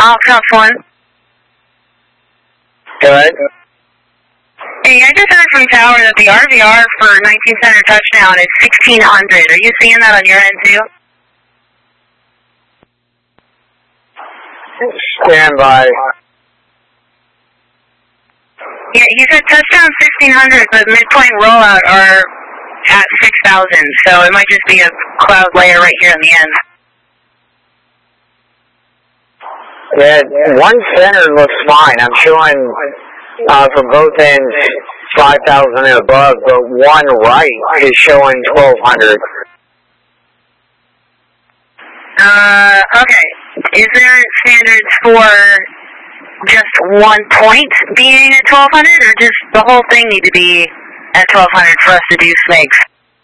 Cross 1. Go ahead. Hey, I just heard from Tower that the RVR for 19 center touchdown is 1,600. Are you seeing that on your end too? Stand by. Yeah, he said touchdown 1,600, but midpoint rollout are at 6,000, so it might just be a cloud layer right here in the end. Yeah, one center looks fine. I'm showing from both ends 5,000 and above, but one right is showing 1,200. Okay. Is there standards for just one point being at 1,200, or just the whole thing need to be at 1,200 for us to do SMIGs?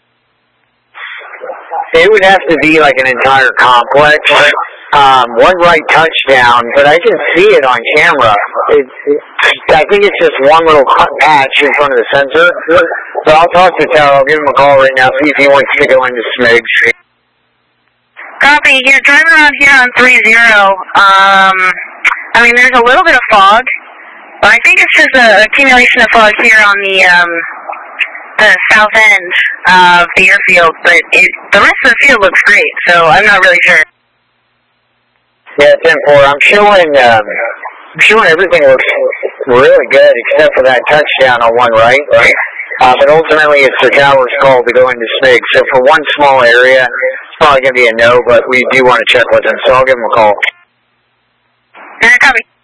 It would have to be like an entire complex. One right touchdown, but I can see it on camera. I think it's just one little patch in front of the sensor. But I'll talk to Tower. I'll give him a call right now, see if he wants to go into SMIGs. Copy. Yeah, driving around here on 3-0. I mean, there's a little bit of fog, but I think it's just an accumulation of fog here on the south end of the airfield. But the rest of the field looks great, so I'm not really sure. Yeah, 10-4. I'm showing everything looks really good except for that touchdown on one right. But ultimately, it's the Tower's call to go into SMIG. So for one small area, it's probably going to be a no, but we do want to check with him. So I'll give him a call. Copy.